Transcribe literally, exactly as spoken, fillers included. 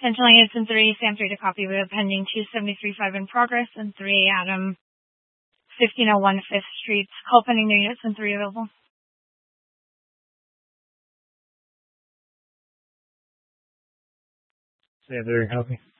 Central units in three, Sam three to copy. We have pending two seventy-three five in progress, and three Adam fifteen oh one Fifth Street. Call pending new units and three available. Sam three to copy.